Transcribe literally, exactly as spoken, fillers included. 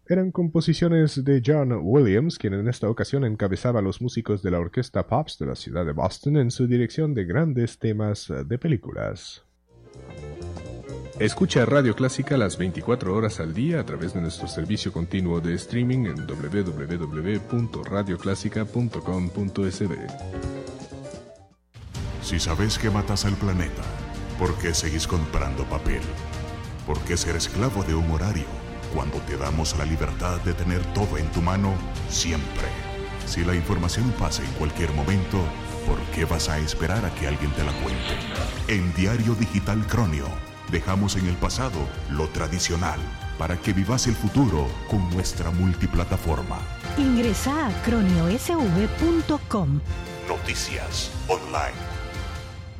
Eran composiciones de John Williams, quien en esta ocasión encabezaba a los músicos de la Orquesta Pops de la ciudad de Boston en su dirección de grandes temas de películas. Escucha Radio Clásica las veinticuatro horas al día a través de nuestro servicio continuo de streaming en doble u doble u doble u punto radio clásica punto com punto es be. Si sabes que matas al planeta, ¿por qué seguís comprando papel? ¿Por qué ser esclavo de un horario cuando te damos la libertad de tener todo en tu mano siempre? Si la información pasa en cualquier momento, ¿por qué vas a esperar a que alguien te la cuente? En Diario Digital Cronio dejamos en el pasado lo tradicional para que vivas el futuro con nuestra multiplataforma. Ingresa a cronio s v punto com. Noticias online.